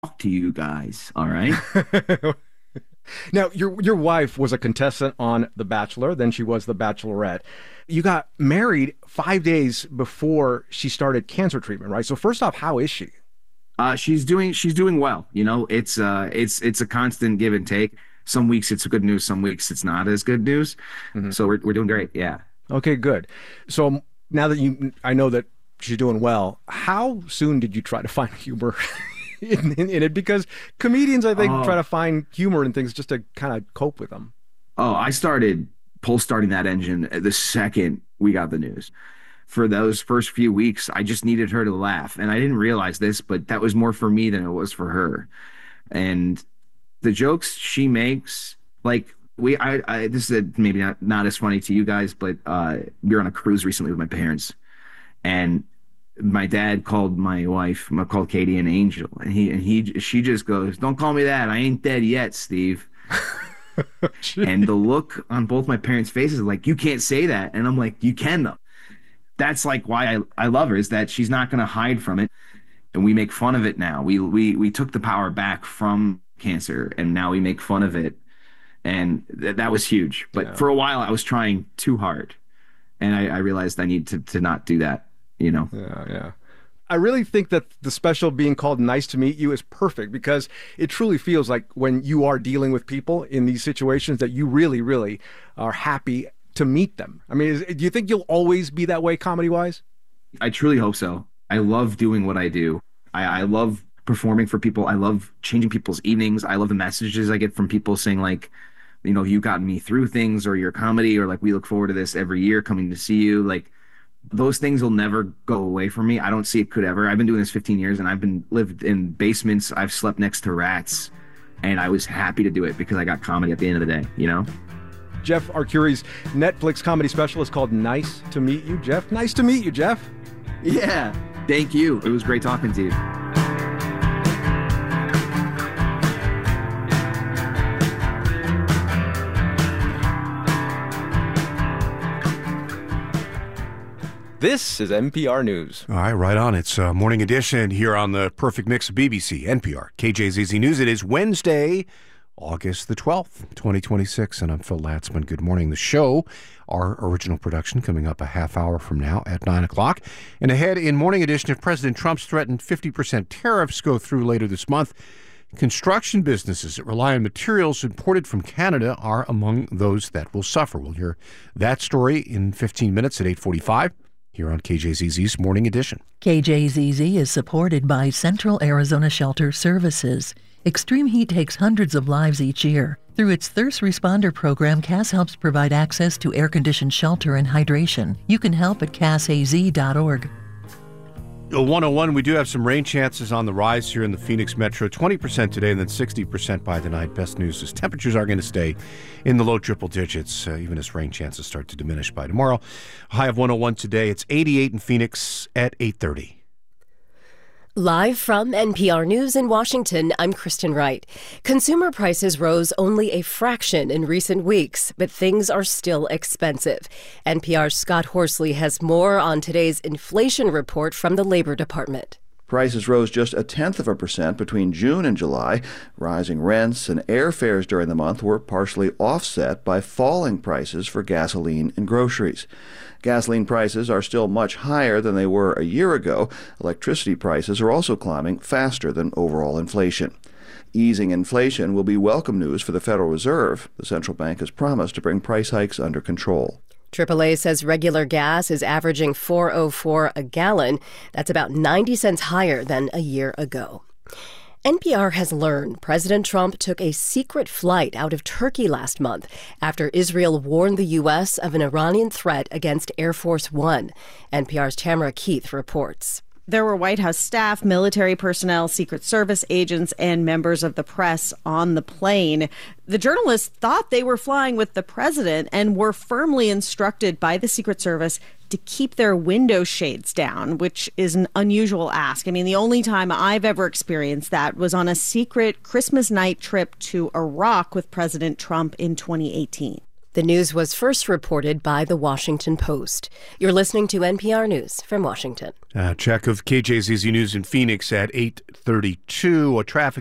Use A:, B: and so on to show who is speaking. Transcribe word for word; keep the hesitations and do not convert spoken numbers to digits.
A: talk to you guys. All right.
B: Now, your your wife was a contestant on The Bachelor, then she was The Bachelorette. You got married five days before she started cancer treatment, right? So first off, how is she?
A: Uh, she's doing she's doing well. You know, it's uh it's it's a constant give and take. Some weeks it's good news, some weeks it's not as good news.
B: Mhm.
A: So we're we're doing great. Yeah.
B: Okay, good. So now that you, I know that she's doing well, how soon did you try to find humor in, in, in it? Because comedians, I think, try
A: Oh,
B: to find humor in things just to kind of cope with them.
A: oh, I started pull starting that engine the second we got the news. For those first few weeks, I just needed her to laugh. And I didn't realize this, but that was more for me than it was for her. And the jokes she makes, like we, I, I this is a, maybe not, not as funny to you guys, but uh, we were on a cruise recently with my parents, and my dad called my wife, called Katie an angel, and he and he she just goes, "Don't call me that. I ain't dead yet, Steve." And the look on both my parents' faces, like, you can't say that, and I'm like, you can though. That's like why I, I love her, is that she's not going to hide from it, and we make fun of it now. We we we took the power back from cancer, and now we make fun of it, and th- that was huge. But
B: Yeah.
A: for a while, I was trying too hard, and I, I realized I need to to not do that. You know.
B: Yeah, yeah. I really think that the special being called Nice to Meet You is perfect because it truly feels like when you are dealing with people in these situations that you really, really are happy to meet them. I mean, is, do you think you'll always be that way comedy-wise?
A: I truly hope so. I love doing what I do. I, I love performing for people. I love changing people's evenings. I love the messages I get from people saying, like, you know, you got me through things, or your comedy, or like, we look forward to this every year coming to see you. Like, those things will never go away from me. I don't see it could ever. I've been doing this fifteen years, and I've been lived in basements. I've slept next to rats, and I was happy to do it because I got comedy at the end of the day, you know?
B: Jeff Arcuri's Netflix comedy special is called Nice to Meet You. Jeff, nice to meet you, Jeff.
A: Yeah. Thank you. It was great talking to you.
B: This is N P R News.
C: All right, right on. It's uh, Morning Edition here on the Perfect Mix of B B C, N P R, K J Z Z News. It is Wednesday, August the twelfth, twenty twenty-six, and I'm Phil Latzman. Good morning. The show, our original production, coming up a half hour from now at nine o'clock. And ahead in Morning Edition, if President Trump's threatened fifty percent tariffs go through later this month, construction businesses that rely on materials imported from Canada are among those that will suffer. We'll hear that story in fifteen minutes at eight forty-five. Here on K J Z Z's Morning Edition.
D: K J Z Z is supported by Central Arizona Shelter Services. Extreme heat takes hundreds of lives each year. Through its Thirst Responder program, C A S helps provide access to air-conditioned shelter and hydration. You can help at C A S A Z dot org.
C: one oh one, we do have some rain chances on the rise here in the Phoenix metro. twenty percent today and then sixty percent by the night. Best news is temperatures are going to stay in the low triple digits, uh, even as rain chances start to diminish by tomorrow. A high of one oh one today. It's eighty-eight in Phoenix at eight thirty.
E: Live from N P R News in Washington, I'm Kristen Wright. Consumer prices rose only a fraction in recent weeks, but things are still expensive. N P R's Scott Horsley has more on today's inflation report from the Labor Department.
F: Prices rose just a tenth of a percent between June and July. Rising rents and airfares during the month were partially offset by falling prices for gasoline and groceries. Gasoline prices are still much higher than they were a year ago. Electricity prices are also climbing faster than overall inflation. Easing inflation will be welcome news for the Federal Reserve. The central bank has promised to bring price hikes under control.
E: triple A says regular gas is averaging four oh four a gallon. That's about ninety cents higher than a year ago. N P R has learned President Trump took a secret flight out of Turkey last month after Israel warned the U S of an Iranian threat against Air Force One. N P R's Tamara Keith reports.
G: There were White House staff, military personnel, Secret Service agents, and members of the press on the plane. The journalists thought they were flying with the president and were firmly instructed by the Secret Service to keep their window shades down, which is an unusual ask. I mean, the only time I've ever experienced that was on a secret Christmas night trip to Iraq with President Trump in twenty eighteen.
E: The news was first reported by The Washington Post. You're listening to N P R News from Washington.
C: A check of K J Z Z News in Phoenix at eight thirty-two. A traffic